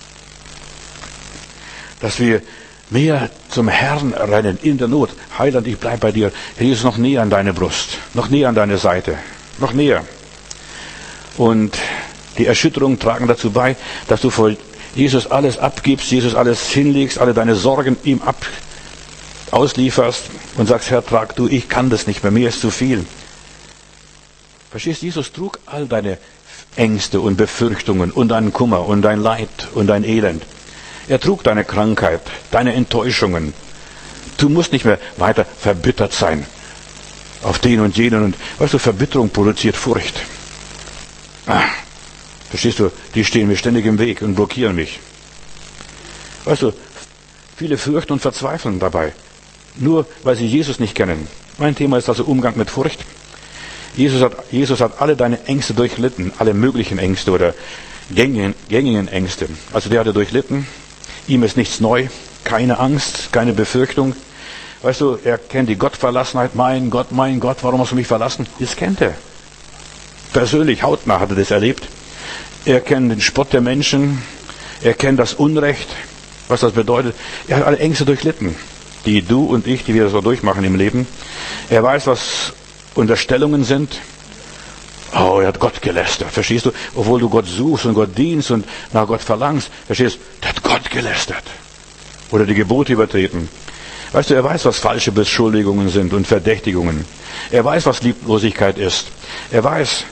B: Dass wir mehr zum Herrn rennen in der Not. Heiland, ich bleib bei dir. Jesus, noch näher an deine Brust, noch näher an deine Seite, noch näher. Und die Erschütterungen tragen dazu bei, dass du vor Jesus alles abgibst, Jesus alles hinlegst, alle deine Sorgen ihm auslieferst und sagst, Herr, trag du, ich kann das nicht mehr, mir ist zu viel. Verstehst, Jesus trug all deine Ängste und Befürchtungen und deinen Kummer und dein Leid und dein Elend. Er trug deine Krankheit, deine Enttäuschungen. Du musst nicht mehr weiter verbittert sein auf den und jenen. Und weißt du, Verbitterung produziert Furcht. Verstehst du, die stehen mir ständig im Weg und blockieren mich. Weißt du, viele fürchten und verzweifeln dabei, nur weil sie Jesus nicht kennen. Mein Thema ist also Umgang mit Furcht. Jesus hat alle deine Ängste durchlitten, alle möglichen Ängste oder gängigen Ängste. Also der hatte durchlitten, ihm ist nichts neu, keine Angst, keine Befürchtung. Weißt du, er kennt die Gottverlassenheit, mein Gott, warum hast du mich verlassen? Das kennt er. Persönlich, hautnah hat er das erlebt. Er kennt den Spott der Menschen, er kennt das Unrecht, was das bedeutet. Er hat alle Ängste durchlitten, die du und ich, die wir so durchmachen im Leben. Er weiß, was Unterstellungen sind. Oh, er hat Gott gelästert, verstehst du? Obwohl du Gott suchst und Gott dienst und nach Gott verlangst, verstehst du? Der hat Gott gelästert. Oder die Gebote übertreten. Weißt du, er weiß, was falsche Beschuldigungen sind und Verdächtigungen. Er weiß, was Lieblosigkeit ist. Er weiß,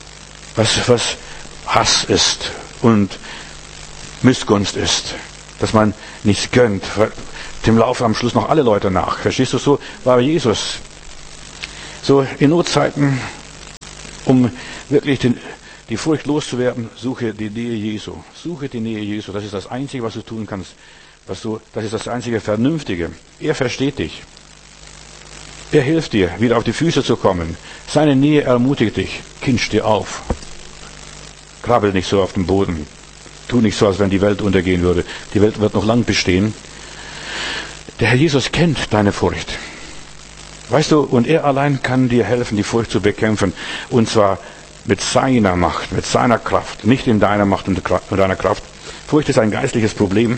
B: was Hass ist und Missgunst ist. Dass man nichts gönnt. Dem laufen am Schluss noch alle Leute nach. Verstehst du, so war Jesus. So in Notzeiten, um wirklich die Furcht loszuwerden, suche die Nähe Jesu. Suche die Nähe Jesu. Das ist das Einzige, was du tun kannst. Das ist das einzige Vernünftige. Er versteht dich. Er hilft dir, wieder auf die Füße zu kommen. Seine Nähe ermutigt dich. Kind, steh auf. Krabbel nicht so auf dem Boden. Tu nicht so, als wenn die Welt untergehen würde. Die Welt wird noch lang bestehen. Der Herr Jesus kennt deine Furcht. Weißt du, und er allein kann dir helfen, die Furcht zu bekämpfen. Und zwar mit seiner Macht, mit seiner Kraft. Nicht in deiner Macht und deiner Kraft. Furcht ist ein geistliches Problem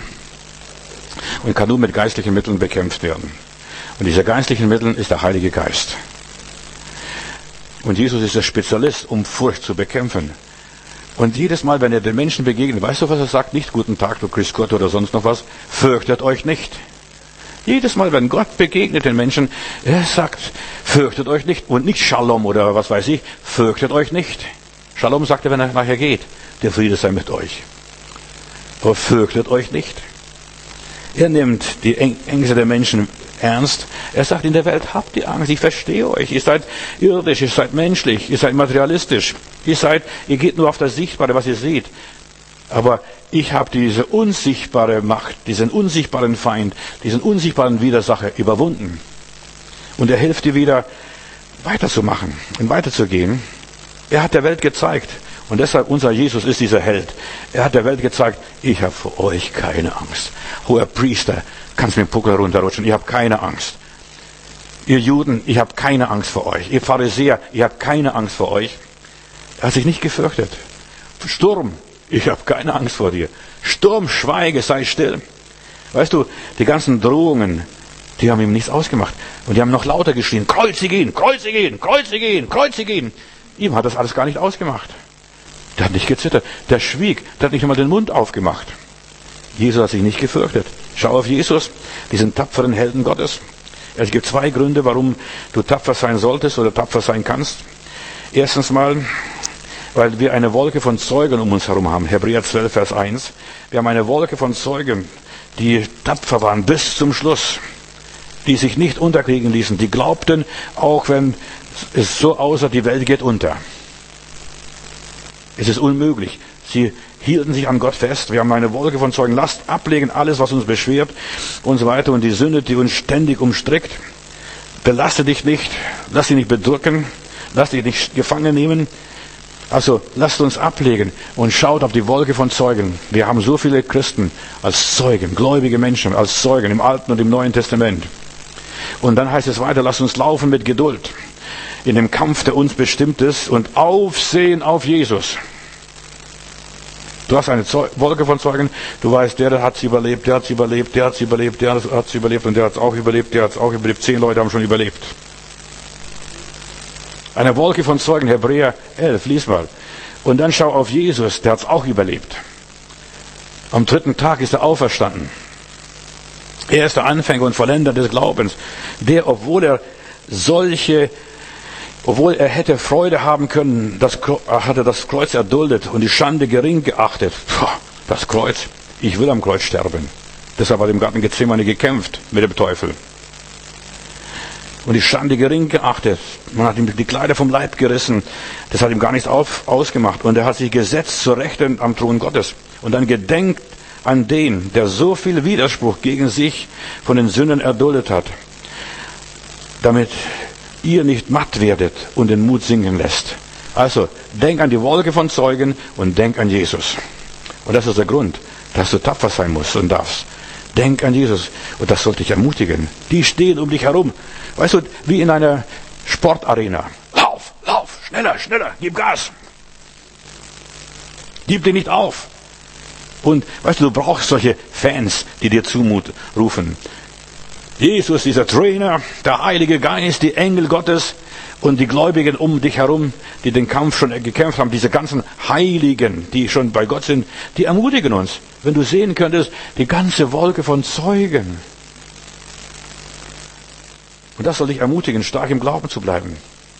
B: und kann nur mit geistlichen Mitteln bekämpft werden. Und dieser geistlichen Mittel ist der Heilige Geist. Und Jesus ist der Spezialist, um Furcht zu bekämpfen. Und jedes Mal, wenn er den Menschen begegnet, weißt du, was er sagt? Nicht guten Tag, du Grüß Gott oder sonst noch was. Fürchtet euch nicht. Jedes Mal, wenn Gott begegnet den Menschen, er sagt, fürchtet euch nicht. Und nicht Shalom oder was weiß ich, fürchtet euch nicht. Shalom sagt er, wenn er nachher geht. Der Friede sei mit euch. Aber fürchtet euch nicht. Er nimmt die Ängste der Menschen ernst. Er sagt, in der Welt habt ihr Angst, ich verstehe euch. Ihr seid irdisch, ihr seid menschlich, ihr seid materialistisch. Ihr geht nur auf das Sichtbare, was ihr seht. Aber ich habe diese unsichtbare Macht, diesen unsichtbaren Feind, diesen unsichtbaren Widersacher überwunden. Und er hilft dir wieder weiterzumachen und weiterzugehen. Er hat der Welt gezeigt, und deshalb unser Jesus ist dieser Held. Er hat der Welt gezeigt, ich habe vor euch keine Angst. Hoher Priester, kannst mir den Puckel runterrutschen, ich habe keine Angst. Ihr Juden, ich habe keine Angst vor euch. Ihr Pharisäer, ich habe keine Angst vor euch. Er hat sich nicht gefürchtet. Sturm, Ich habe keine Angst vor dir. Sturm, schweige, sei still. Weißt du, die ganzen Drohungen, die haben ihm nichts ausgemacht. Und die haben noch lauter geschrien, kreuzige ihn, kreuzige ihn, kreuzige ihn, kreuzige ihn. Ihm hat das alles gar nicht ausgemacht. Der hat nicht gezittert, der schwieg, der hat nicht einmal den Mund aufgemacht. Jesus hat sich nicht gefürchtet. Schau auf Jesus, diesen tapferen Helden Gottes. Es gibt 2 Gründe, warum du tapfer sein solltest oder tapfer sein kannst. Erstens mal, weil wir eine Wolke von Zeugen um uns herum haben. Hebräer 12, Vers 1. Wir haben eine Wolke von Zeugen, die tapfer waren bis zum Schluss, die sich nicht unterkriegen ließen, die glaubten, auch wenn es so aussah, die Welt geht unter. Es ist unmöglich. Sie hielten sich an Gott fest. Wir haben eine Wolke von Zeugen. Lasst ablegen alles, was uns beschwert und so weiter. Und die Sünde, die uns ständig umstrickt. Belaste dich nicht. Lass dich nicht bedrücken. Lass dich nicht gefangen nehmen. Also lasst uns ablegen und schaut auf die Wolke von Zeugen. Wir haben so viele Christen als Zeugen, gläubige Menschen als Zeugen im Alten und im Neuen Testament. Und dann heißt es weiter, lasst uns laufen mit Geduld in dem Kampf, der uns bestimmt ist, und aufsehen auf Jesus. Du hast eine Wolke von Zeugen, du weißt, der hat es überlebt, der hat es überlebt, der hat es überlebt, der hat es überlebt und der hat es auch überlebt, der hat es auch überlebt. 10 Leute haben schon überlebt. Eine Wolke von Zeugen, Hebräer 11, lies mal. Und dann schau auf Jesus, der hat es auch überlebt. Am 3. Tag ist er auferstanden. Er ist der Anfänger und Vollender des Glaubens, der, obwohl er hätte Freude haben können, hatte das Kreuz erduldet und die Schande gering geachtet. Das Kreuz, ich will am Kreuz sterben. Deshalb hat er im Garten Gethsemane gekämpft mit dem Teufel. Und die Schande gering geachtet. Man hat ihm die Kleider vom Leib gerissen. Das hat ihm gar nichts ausgemacht. Und er hat sich gesetzt zur Rechten am Thron Gottes. Und dann gedenkt an den, der so viel Widerspruch gegen sich von den Sünden erduldet hat, damit ihr nicht matt werdet und den Mut sinken lässt. Also, denk an die Wolke von Zeugen und denk an Jesus. Und das ist der Grund, dass du tapfer sein musst und darfst. Denk an Jesus. Und das sollte dich ermutigen. Die stehen um dich herum. Weißt du, wie in einer Sportarena. Lauf, lauf, schneller, schneller, gib Gas. Gib dir nicht auf. Und weißt du brauchst solche Fans, die dir Zumut rufen. Jesus, dieser Trainer, der Heilige Geist, die Engel Gottes und die Gläubigen um dich herum, die den Kampf schon gekämpft haben, diese ganzen Heiligen, die schon bei Gott sind, die ermutigen uns. Wenn du sehen könntest, die ganze Wolke von Zeugen. Und das soll dich ermutigen, stark im Glauben zu bleiben.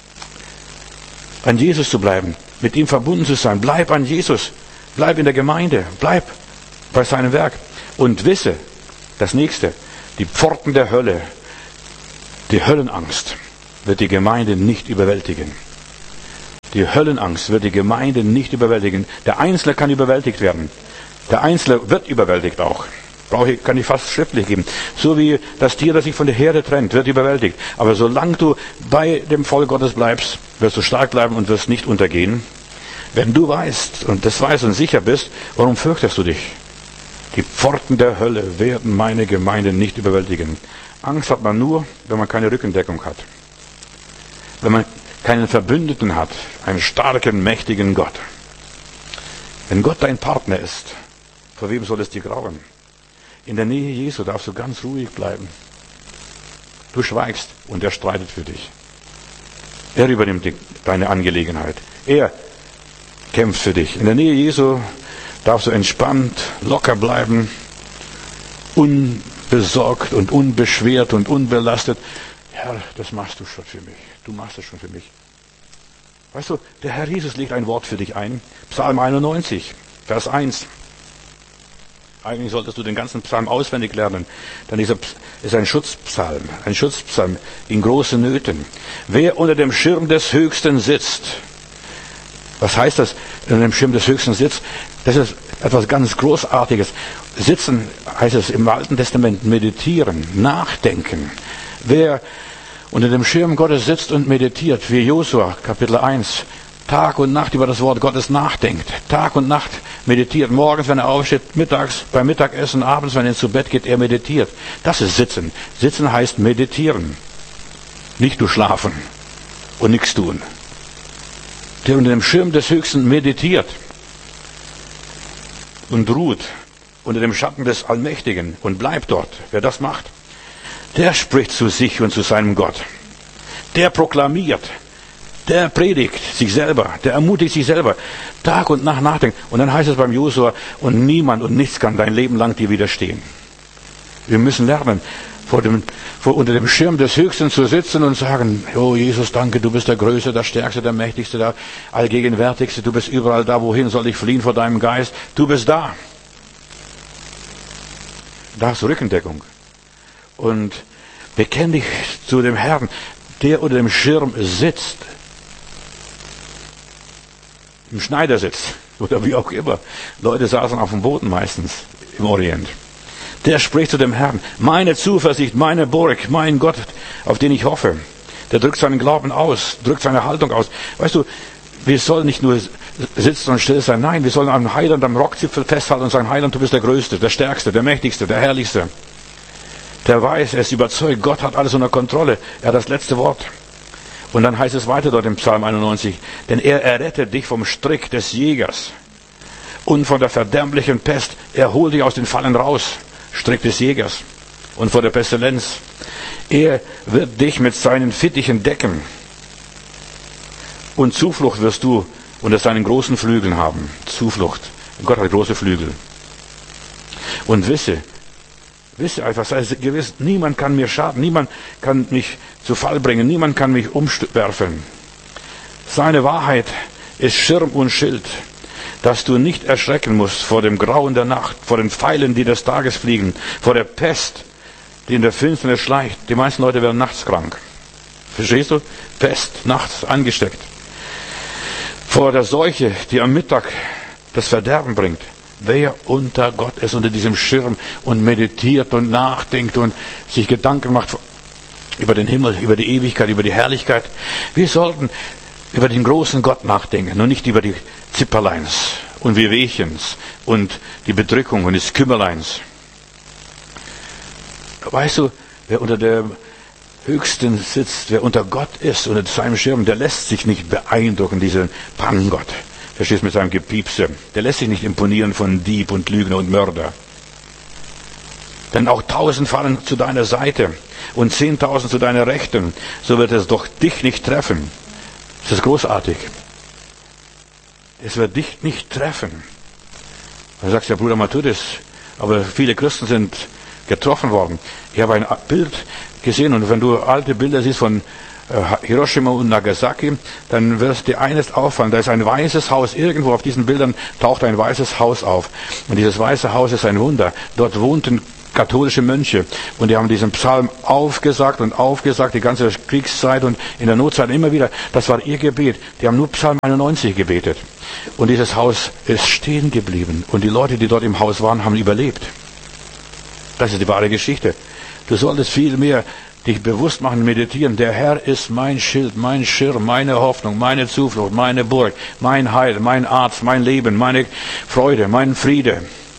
B: An Jesus zu bleiben, mit ihm verbunden zu sein. Bleib an Jesus. Bleib in der Gemeinde. Bleib bei seinem Werk. Und wisse, das Nächste, die Pforten der Hölle, die Höllenangst wird die Gemeinde nicht überwältigen. Die Höllenangst wird die Gemeinde nicht überwältigen. Der Einzelne kann überwältigt werden. Der Einzelne wird überwältigt auch. Kann ich fast schriftlich geben. So wie das Tier, das sich von der Herde trennt, wird überwältigt. Aber solange du bei dem Volk Gottes bleibst, wirst du stark bleiben und wirst nicht untergehen. Wenn du weißt und das weißt und sicher bist, warum fürchtest du dich? Die Pforten der Hölle werden meine Gemeinde nicht überwältigen. Angst hat man nur, wenn man keine Rückendeckung hat. Wenn man keinen Verbündeten hat, einen starken, mächtigen Gott. Wenn Gott dein Partner ist, vor wem soll es dir grauen? In der Nähe Jesu darfst du ganz ruhig bleiben. Du schweigst und er streitet für dich. Er übernimmt deine Angelegenheit. Er kämpft für dich. In der Nähe Jesu darfst du entspannt, locker bleiben, unbesorgt und unbeschwert und unbelastet. Herr, das machst du schon für mich. Du machst das schon für mich. Weißt du, der Herr Jesus legt ein Wort für dich ein. Psalm 91, Vers 1. Eigentlich solltest du den ganzen Psalm auswendig lernen, denn dieser ist ein Schutzpsalm in großen Nöten. Wer unter dem Schirm des Höchsten sitzt, was heißt das, unter dem Schirm des Höchsten sitzt? Das ist etwas ganz Großartiges. Sitzen heißt es im Alten Testament, meditieren, nachdenken. Wer unter dem Schirm Gottes sitzt und meditiert, wie Josua, Kapitel 1, Tag und Nacht über das Wort Gottes nachdenkt, Tag und Nacht meditiert, morgens, wenn er aufsteht, mittags beim Mittagessen, abends, wenn er zu Bett geht, er meditiert. Das ist Sitzen. Sitzen heißt meditieren. Nicht nur schlafen und nichts tun. Der unter dem Schirm des Höchsten meditiert. und ruht unter dem Schatten des Allmächtigen und bleibt dort. Wer das macht, der spricht zu sich und zu seinem Gott. Der proklamiert, der predigt sich selber, der ermutigt sich selber, Tag und Nacht nachdenkt. Und dann heißt es beim Josua, und niemand und nichts kann dein Leben lang dir widerstehen. Wir müssen lernen, unter dem Schirm des Höchsten zu sitzen und sagen, oh Jesus, danke, du bist der Größte, der Stärkste, der Mächtigste, der Allgegenwärtigste, du bist überall da, wohin soll ich fliehen vor deinem Geist? Du bist da. Da hast du Rückendeckung. Und bekenn dich zu dem Herrn, der unter dem Schirm sitzt. Im Schneidersitz oder wie auch immer. Leute saßen auf dem Boden meistens im Orient. Der spricht zu dem Herrn, meine Zuversicht, meine Burg, mein Gott, auf den ich hoffe. Der drückt seinen Glauben aus, drückt seine Haltung aus. Weißt du, wir sollen nicht nur sitzen und still sein, nein, wir sollen am Heiland, am Rockzipfel festhalten und sagen, Heiland, du bist der Größte, der Stärkste, der Mächtigste, der Herrlichste. Der weiß, er ist überzeugt, Gott hat alles unter Kontrolle, er hat das letzte Wort. Und dann heißt es weiter dort im Psalm 91, denn er errettet dich vom Strick des Jägers und von der verderblichen Pest, er holt dich aus den Fallen raus. Strick des Jägers und vor der Pestilenz. Er wird dich mit seinen Fittichen decken. Und Zuflucht wirst du unter seinen großen Flügeln haben. Zuflucht. Gott hat große Flügel. Und wisse einfach, sei gewiss, niemand kann mir schaden, niemand kann mich zu Fall bringen, niemand kann mich umwerfen. Seine Wahrheit ist Schirm und Schild, dass du nicht erschrecken musst vor dem Grauen der Nacht, vor den Pfeilen, die des Tages fliegen, vor der Pest, die in der Finsternis schleicht. Die meisten Leute werden nachts krank. Verstehst du? Pest, nachts angesteckt. Vor der Seuche, die am Mittag das Verderben bringt. Wer unter Gott ist, unter diesem Schirm und meditiert und nachdenkt und sich Gedanken macht über den Himmel, über die Ewigkeit, über die Herrlichkeit. Wir sollten über den großen Gott nachdenken und nicht über die Zipperleins und Wehwehchens und die Bedrückung und des Kümmerleins. Weißt du, wer unter dem Höchsten sitzt, wer unter Gott ist, unter seinem Schirm, der lässt sich nicht beeindrucken, diesen Pangott. Verstehst du, mit seinem Gepiepse. Der lässt sich nicht imponieren von Dieb und Lügner und Mörder. Denn auch 1000 fallen zu deiner Seite und 10.000 zu deiner Rechten, so wird es doch dich nicht treffen. Das ist großartig. Es wird dich nicht treffen. Du sagst ja, Bruder Matthäus, aber viele Christen sind getroffen worden. Ich habe ein Bild gesehen und wenn du alte Bilder siehst von Hiroshima und Nagasaki, dann wirst dir eines auffallen. Da ist ein weißes Haus. Irgendwo auf diesen Bildern taucht ein weißes Haus auf. Und dieses weiße Haus ist ein Wunder. Dort wohnten katholische Mönche. Und die haben diesen Psalm aufgesagt und aufgesagt, die ganze Kriegszeit und in der Notzeit immer wieder. Das war ihr Gebet. Die haben nur Psalm 91 gebetet. Und dieses Haus ist stehen geblieben. Und die Leute, die dort im Haus waren, haben überlebt. Das ist die wahre Geschichte. Du solltest viel mehr dich bewusst machen, meditieren. Der Herr ist mein Schild, mein Schirm, meine Hoffnung, meine Zuflucht, meine Burg, mein Heil, mein Arzt, mein Leben, meine Freude, mein Friede.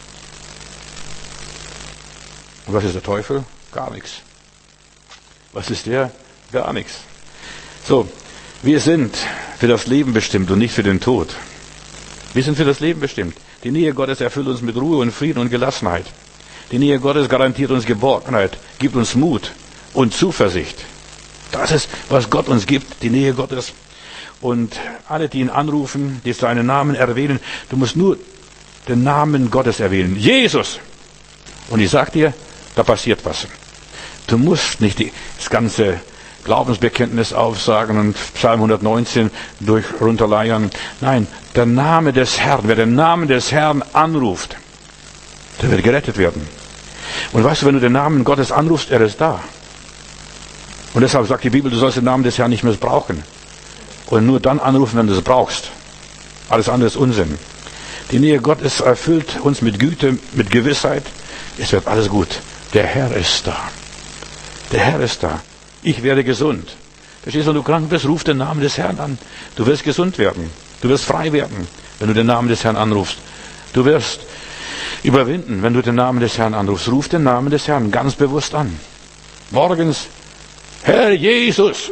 B: Und was ist der Teufel? Gar nichts. Was ist der? Gar nichts. So, wir sind für das Leben bestimmt und nicht für den Tod. Wir sind für das Leben bestimmt. Die Nähe Gottes erfüllt uns mit Ruhe und Frieden und Gelassenheit. Die Nähe Gottes garantiert uns Geborgenheit, gibt uns Mut und Zuversicht. Das ist, was Gott uns gibt, die Nähe Gottes. Und alle, die ihn anrufen, die seinen Namen erwähnen, du musst nur den Namen Gottes erwähnen. Jesus! Und ich sag dir, da passiert was. Du musst nicht das ganze Glaubensbekenntnis aufsagen und Psalm 119 runterleiern. Nein, der Name des Herrn, wer den Namen des Herrn anruft, der wird gerettet werden. Und weißt du, wenn du den Namen Gottes anrufst, er ist da. Und deshalb sagt die Bibel, du sollst den Namen des Herrn nicht missbrauchen. Und nur dann anrufen, wenn du es brauchst. Alles andere ist Unsinn. Die Nähe Gottes erfüllt uns mit Güte, mit Gewissheit. Es wird alles gut. Der Herr ist da. Der Herr ist da. Ich werde gesund. Verstehst du, wenn du krank bist, ruf den Namen des Herrn an. Du wirst gesund werden. Du wirst frei werden, wenn du den Namen des Herrn anrufst. Du wirst überwinden, wenn du den Namen des Herrn anrufst. Ruf den Namen des Herrn ganz bewusst an. Morgens, Herr Jesus.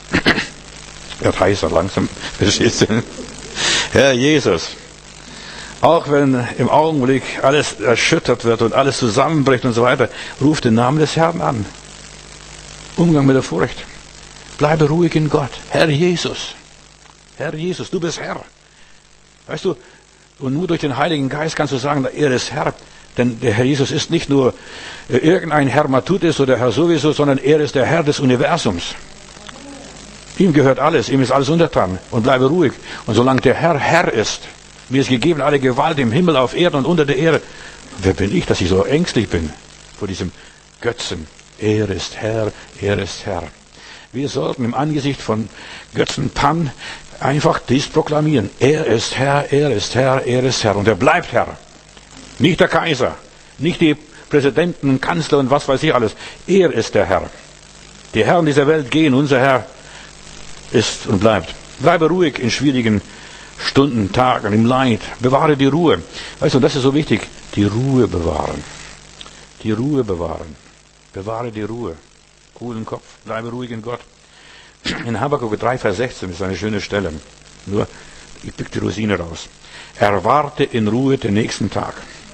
B: Wird heißer langsam. Verstehst du? Herr Jesus. Auch wenn im Augenblick alles erschüttert wird und alles zusammenbricht und so weiter, ruf den Namen des Herrn an. Umgang mit der Furcht. Bleibe ruhig in Gott. Herr Jesus. Herr Jesus, du bist Herr. Weißt du, und nur durch den Heiligen Geist kannst du sagen, er ist Herr. Denn der Herr Jesus ist nicht nur irgendein Herr Matutis oder Herr sowieso, sondern er ist der Herr des Universums. Ihm gehört alles, ihm ist alles untertan. Und bleibe ruhig. Und solange der Herr Herr ist, mir ist gegeben alle Gewalt im Himmel, auf Erden und unter der Erde. Wer bin ich, dass ich so ängstlich bin vor diesem Götzen? Er ist Herr, er ist Herr. Wir sollten im Angesicht von Götzen Pan einfach dies proklamieren. Er ist Herr, er ist Herr, er ist Herr. Und er bleibt Herr. Nicht der Kaiser, nicht die Präsidenten, Kanzler und was weiß ich alles. Er ist der Herr. Die Herren dieser Welt gehen, unser Herr ist und bleibt. Bleibe ruhig in schwierigen Stunden, Tagen, im Leid. Bewahre die Ruhe. Weißt du, das ist so wichtig. Die Ruhe bewahren. Die Ruhe bewahren. Bewahre die Ruhe. Coolen Kopf. Bleibe ruhig in Gott. In Habakuk 3, Vers 16 ist eine schöne Stelle. Nur, ich pick die Rosine raus. Erwarte in Ruhe den nächsten Tag.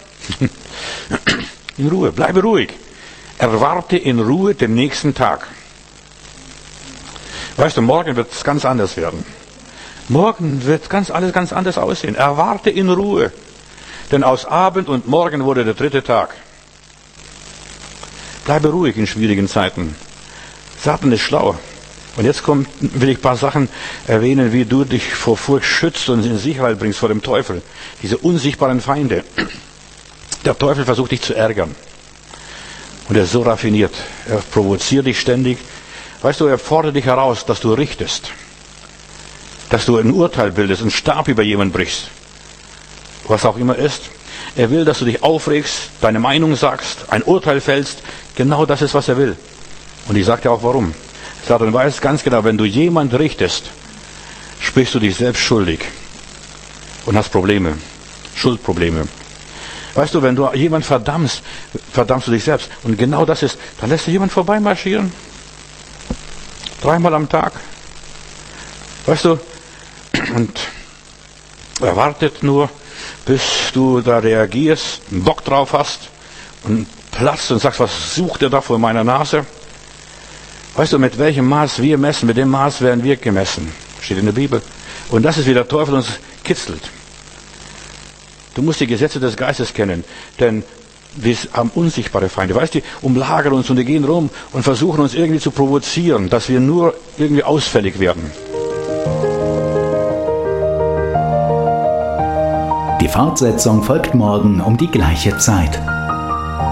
B: In Ruhe. Bleibe ruhig. Erwarte in Ruhe den nächsten Tag. Weißt du, morgen wird es ganz anders werden. Morgen wird alles ganz anders aussehen. Erwarte in Ruhe. Denn aus Abend und Morgen wurde der 3. Tag. Bleibe ruhig in schwierigen Zeiten. Satan ist schlau. Und jetzt will ich ein paar Sachen erwähnen, wie du dich vor Furcht schützt und in Sicherheit bringst vor dem Teufel. Diese unsichtbaren Feinde. Der Teufel versucht dich zu ärgern. Und er ist so raffiniert. Er provoziert dich ständig. Weißt du, er fordert dich heraus, dass du richtest. Dass du ein Urteil bildest, einen Stab über jemanden brichst. Was auch immer ist. Er will, dass du dich aufregst, deine Meinung sagst, ein Urteil fällst. Genau das ist, was er will. Und ich sage dir auch warum. Satan weiß ganz genau, wenn du jemand richtest, sprichst du dich selbst schuldig. Und hast Probleme. Schuldprobleme. Weißt du, wenn du jemand verdammst, verdammst du dich selbst. Und genau das ist, dann lässt du jemand vorbeimarschieren. 3-mal am Tag. Weißt du, und er wartet nur, bis du da reagierst, einen Bock drauf hast und platzt und sagst, was sucht er da vor meiner Nase? Weißt du, mit welchem Maß wir messen, mit dem Maß werden wir gemessen. Steht in der Bibel. Und das ist, wie der Teufel uns kitzelt. Du musst die Gesetze des Geistes kennen, denn wir haben unsichtbare Feinde. Weißt du, die umlagern uns und die gehen rum und versuchen uns irgendwie zu provozieren, dass wir nur irgendwie ausfällig werden.
A: Die Fortsetzung folgt morgen um die gleiche Zeit.